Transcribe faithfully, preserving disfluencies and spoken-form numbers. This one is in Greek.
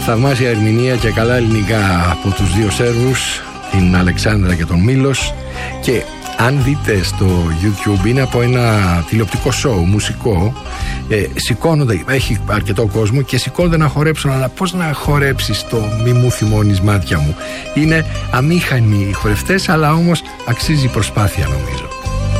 Θαυμάσια ερμηνεία και καλά ελληνικά από τους δύο Σέρβους, την Αλεξάνδρα και τον Μήλος. Και αν δείτε στο YouTube, είναι από ένα τηλεοπτικό σοου, μουσικό. Ε, σηκώνονται, έχει αρκετό κόσμο και σηκώνονται να χορέψουν. Αλλά πώς να χορέψεις το μη μου θυμώνεις μάτια μου? Είναι αμήχανοι οι χορευτές, αλλά όμως αξίζει η προσπάθεια, νομίζω.